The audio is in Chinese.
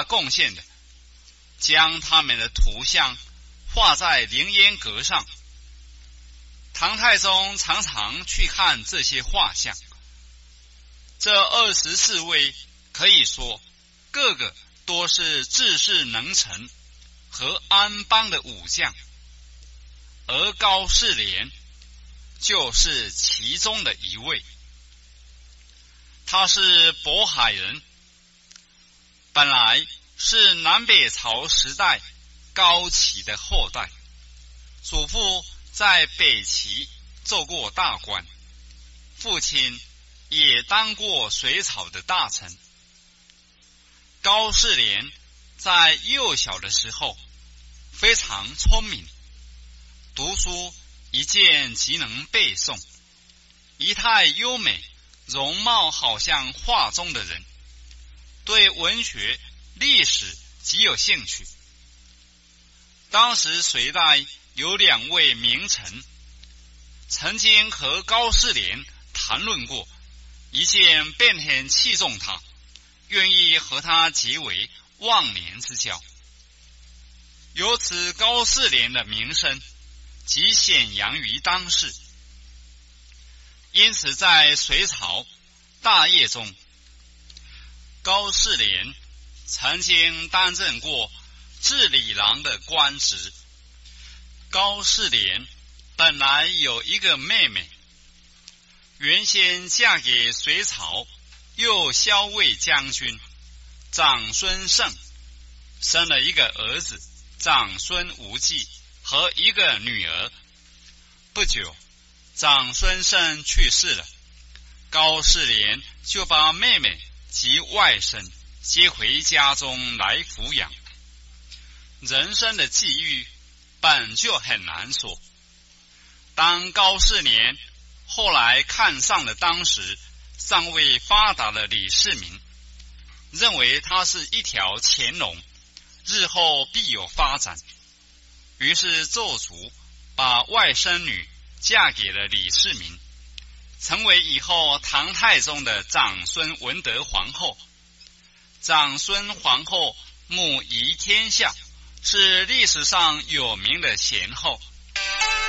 贡献的，将他们的图像画在凌烟阁上。唐太宗常常去看这些画像。这24位可以说个个多是治世能臣和安邦的武将，而高士廉就是其中的一位。他是渤海人，本来是南北朝时代高齐的后代，祖父在北齐做过大官，父亲也当过隋朝的大臣。高士廉在幼小的时候非常聪明，读书一见即能背诵，仪态优美，容貌好像画中的人，对文学历史极有兴趣。当时隋代有2位名臣曾经和高士廉谈论过，一见便很器重他，愿意和他结为忘年之交。由此高士廉的名声极显扬于当世。因此在隋朝大业中，高士廉曾经担任过治理郎的官职。高士廉本来有一个妹妹，原先嫁给隋朝右骁卫将军长孙晟，生了一个儿子长孙无忌和一个女儿。不久，长孙晟去世了，高士廉就把妹妹及外甥接回家中来抚养。人生的际遇本就很难说，当高士廉后来看上了当时尚未发达的李世民，认为他是一条潜龙，日后必有发展，于是做主把外甥女嫁给了李世民，成为以后唐太宗的长孙文德皇后。长孙皇后母仪天下，是历史上有名的贤后。